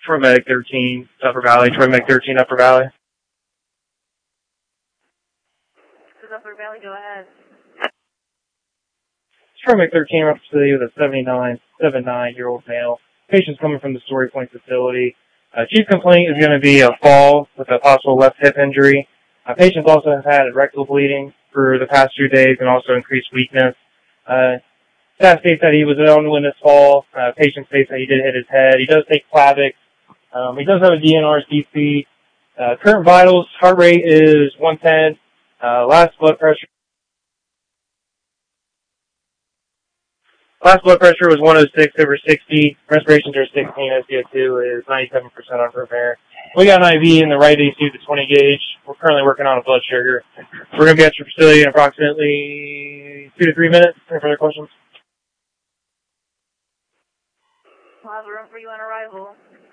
Troy Medic 13, Upper Valley. Troy Medic 13, Upper Valley. This is Upper Valley, go ahead. Troy Medic 13, we're up to with a 79-year-old male. Patient's coming from the Story Point facility. Chief complaint is going to be a fall with a possible left hip injury. Patients also have had rectal bleeding for the past 2 days and also increased weakness. Staff states that he was ill when this fall. Patient states that he did hit his head. He does take Plavix. He does have a DNR-CC. Current vitals, heart rate is 110. Last blood pressure was 106/60. Respirations are 16. SpO2 is 97% on prepare. We got an IV in the right AC with the 20 gauge. We're currently working on a blood sugar. We're going to be at your facility in approximately 2 to 3 minutes. Any further questions? We'll have a room for you on arrival.